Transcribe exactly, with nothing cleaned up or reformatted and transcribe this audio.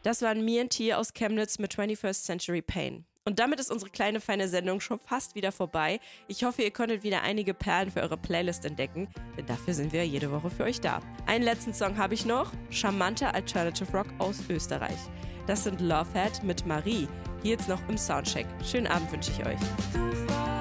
Das waren Me and T aus Chemnitz mit twenty-first Century Pain. Und damit ist unsere kleine, feine Sendung schon fast wieder vorbei. Ich hoffe, ihr konntet wieder einige Perlen für eure Playlist entdecken, denn dafür sind wir jede Woche für euch da. Einen letzten Song habe ich noch, charmanter Alternative Rock aus Österreich. Das sind Lovehead mit Marie, hier jetzt noch im Soundcheck. Schönen Abend wünsche ich euch.